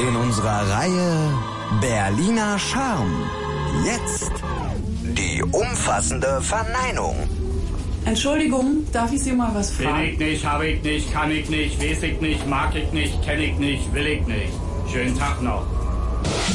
In unserer Reihe Berliner Charme. Jetzt die umfassende Verneinung. Entschuldigung, darf ich Sie mal was fragen? Bin ich nicht, hab ich nicht, kann ich nicht, weiß ich nicht, mag ich nicht, kenn ich nicht, will ich nicht. Schönen Tag noch.